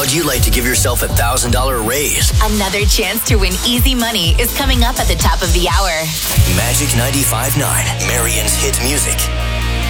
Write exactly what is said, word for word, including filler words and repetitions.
How'd you like to give yourself a one thousand dollars raise? Another chance to win easy money is coming up at the top of the hour. Magic ninety-five point nine, Marion's hit music.